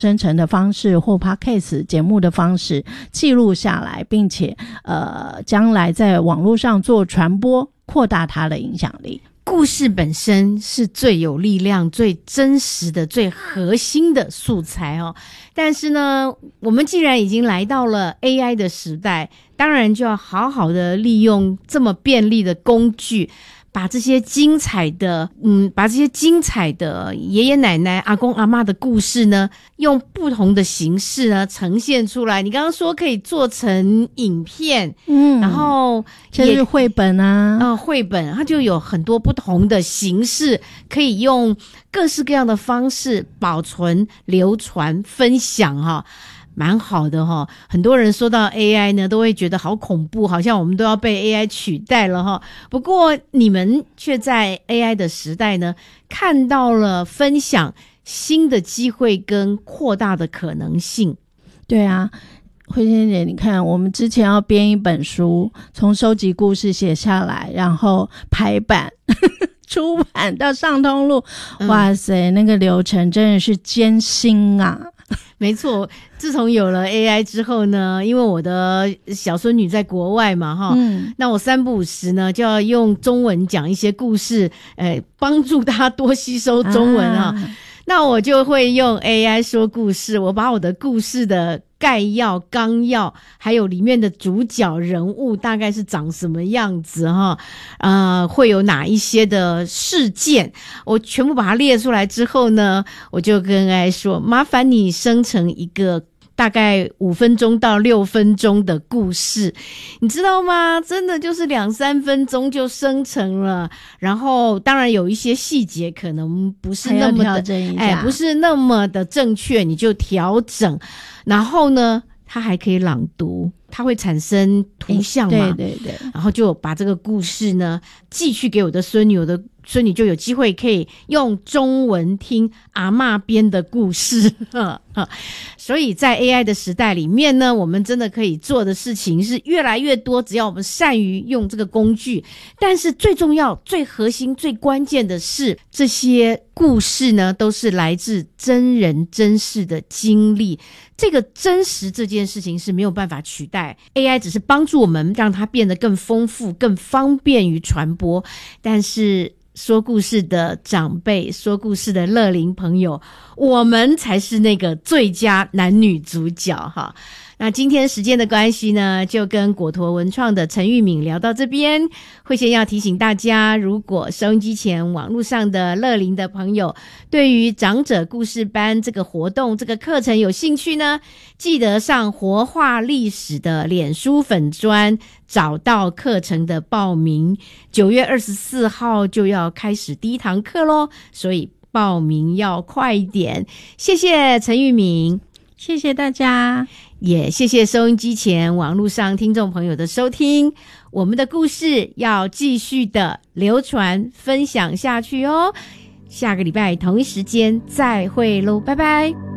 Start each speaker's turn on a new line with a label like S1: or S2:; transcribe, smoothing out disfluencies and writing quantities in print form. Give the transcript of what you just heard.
S1: 生成的方式或 Podcast 节目的方式记录下来，并且将来在网络上做传播，扩大它的影响力。
S2: 故事本身是最有力量、最真实的、最核心的素材哦。但是呢，我们既然已经来到了 AI 的时代，当然就要好好的利用这么便利的工具，把这些精彩的爷爷奶奶、阿公阿嬷的故事呢，用不同的形式呢呈现出来。你刚刚说可以做成影片，然后
S1: 这是绘本啊，
S2: 绘本它就有很多不同的形式，可以用各式各样的方式保存、流传、分享哈。蛮好的哈，很多人说到 AI 呢，都会觉得好恐怖，好像我们都要被 AI 取代了哈。不过你们却在 AI 的时代呢，看到了分享新的机会跟扩大的可能性。
S1: 对啊，慧仙姐，你看我们之前要编一本书，从收集故事写下来，然后排版出版到上通路，哇塞，那个流程真的是艰辛啊。
S2: 没错，自从有了 AI 之后呢，因为我的小孙女在国外嘛哈，那我3不5时呢就要用中文讲一些故事，帮助她多吸收中文啊。那我就会用 AI 说故事，我把我的故事的概要、纲要，还有里面的主角人物大概是长什么样子哈，会有哪一些的事件，我全部把它列出来之后呢，我就跟 AI 说，麻烦你生成一个大概5分钟到6分钟的故事，你知道吗？真的就是2-3分钟就生成了。然后当然有一些细节可能不是那么的，不是那么的正确，你就调整。然后呢，它还可以朗读，它会产生图像嘛？
S1: 对。
S2: 然后就把这个故事呢寄去给我的孙女，我的孙女就有机会可以用中文听阿嬷编的故事。所以在 AI 的时代里面呢，我们真的可以做的事情是越来越多，只要我们善于用这个工具。但是最重要、最核心、最关键的是，这些故事呢都是来自真人真事的经历，这个真实这件事情是没有办法取代， AI 只是帮助我们让它变得更丰富、更方便于传播。但是说故事的长辈、说故事的乐龄朋友，我们才是那个最佳男女主角哈。那今天时间的关系呢，就跟果陀文创的陈玉敏聊到这边。慧仙要提醒大家，如果收音机前网络上的乐龄的朋友对于长者故事班这个活动、这个课程有兴趣呢，记得上活化历史的脸书粉专找到课程的报名。9月24号就要开始第1堂课咯，所以报名要快一点。谢谢陈玉敏，
S1: 谢谢大家，
S2: 也谢谢收音机前网络上听众朋友的收听。我们的故事要继续的流传分享下去哦。下个礼拜同一时间再会咯，拜拜。